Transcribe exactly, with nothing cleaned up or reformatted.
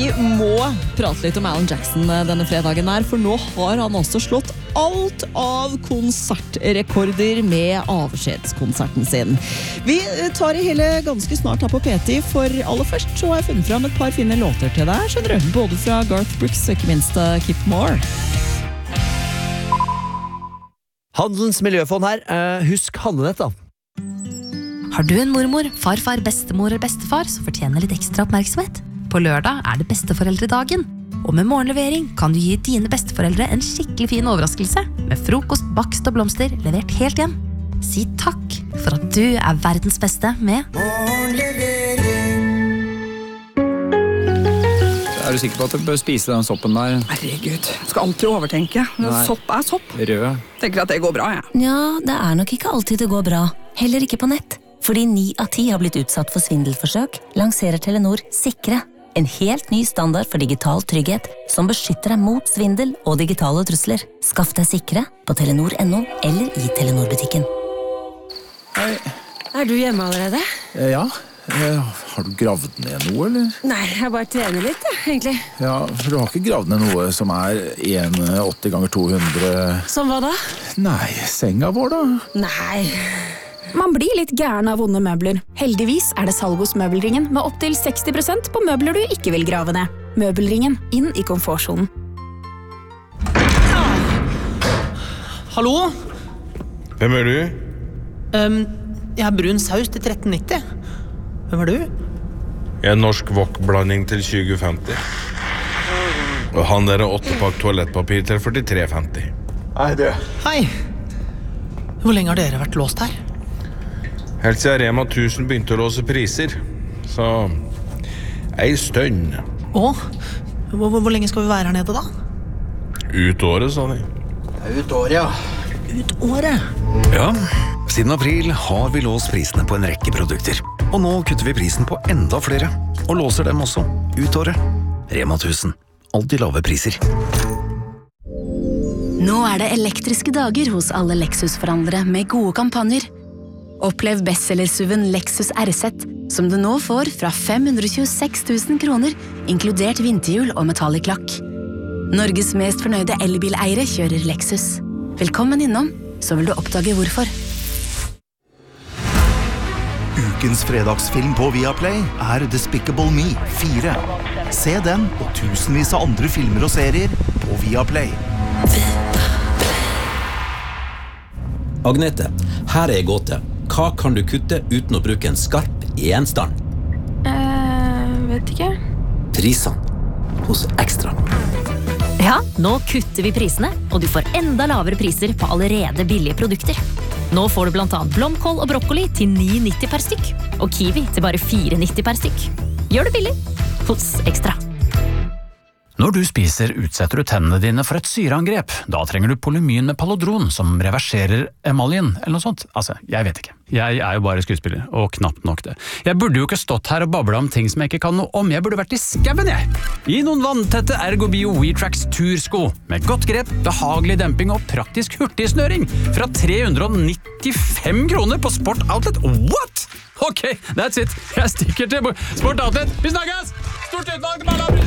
må prate litt om Alan Jackson denne fredagen her, for nå har han også slått alt av konsertrekorder med avskjedskonserten sin. Vi tar i hele ganske snart her på P T, for aller først så har jeg funnet fram et par fine låter til deg, skjønner du, både fra Garth Brooks og ikke minst Kip Moore. Handelens miljøfond her. Uh, husk handlenett da. Har du en mormor, farfar, bestemor eller bestefar som fortjener litt ekstra oppmerksomhet? På lørdag er det besteforeldredagen. Og med morgenlevering kan du gi dine besteforeldre en skikkelig fin overraskelse med frokost, bakst og blomster levert helt hjem. Si takk for at du er verdens beste med morgenlevering. Er du sikker på at du bør spise den soppen der? Herregud, du skal alltid overtenke. Sopp er sopp. Rød. Tenker at det går bra, ja. Ja, det er nok ikke alltid det går bra. Heller ikke på nett. Fordi ni av ti har blitt utsatt for svindelforsøk, lanserer Telenor Sikre. En helt ny standard for digital trygghet som beskytter deg mot svindel og digitale trusler. Skaff deg Sikre på telenor punktum no eller i Telenor-butikken. Hei. Er du hjemme allerede? Ja. Har du gravd ned noe, eller? Nei, jeg bare trener litt, ja, egentlig. Ja, for du har ikke gravd ned noe som er en åtti ganger to hundre... Som hva da? Nei, senga vår da. Nei... Man blir litt gæren av vonde møbler. Heldigvis er det salg hos Møbelringen med opp til seksti prosent på møbler du ikke vil grave ned. Møbelringen, inn i komfortzonen. Hallo? Hvem er du? Um, jeg er brun saus til tretten nitti. Hvem er du? Jeg er norsk wok-blanding til tjue femti. Og han der er åtte pakk toalettpapir til førtitre femti. Hei, du. Hei. Hvor lenge har dere vært låst her? Helt siden Rema tusen begynte å låse priser. Så... ei stønn. Åh? Hvor, hvor lenge skal vi være her nede da? Ut året, sa de. Ut året, ja. Ut året? Ja, siden april har vi låst prisene på en rekke produkter. Og nå kutter vi prisen på enda flere. Og låser dem også. Ut året. Rema tusen. Alltid lave priser. Nå er det elektriske dager hos alle Lexus-forhandlere med gode kampanjer. Opplev bestseller-suven Lexus R Z, som du nå får fra fem hundre tjueseks tusen kroner, inkludert vinterhjul og metallic lakk. Norges mest fornøyde elbileiere kjører Lexus. Velkommen innom, så vil du oppdage hvorfor. Ukens fredagsfilm på Viaplay er Despicable Me fire. Se den og tusenvis av andre filmer og serier på Viaplay. Agnete, her er gåte. Hva kan du kutte uten å bruke en skarp gjenstand? Eh, vet ikke. Prisene hos Ekstra. Ja, nå kutter vi prisene, og du får enda lavere priser på allerede billige produkter. Nå får du blant annet blomkål og brokkoli til ni nitti per stykk, og kiwi til bare fire nitti per stykk. Gjør det billig hos Ekstra. Når du spiser, utsetter du tennene dine for et syreangrep. Da trenger du Polymyn med Palodron, som reverserer emaljen, eller noe sånt. Altså, jeg vet ikke. Jeg er jo bare skuespiller, og knapt nok det. Jeg burde jo ikke stått her og babla om ting som jeg ikke kan noe om. Jeg burde vært i skaven, jeg! I noen vanntette Ergobio WeTrax tursko, med godt grep, behagelig demping og praktisk hurtigsnøring, fra tre hundre nittifem kroner på Sport Outlet. What? Ok, that's it. Jeg stikker til Sport Outlet. Vi snakkes! Stort utvalg, bare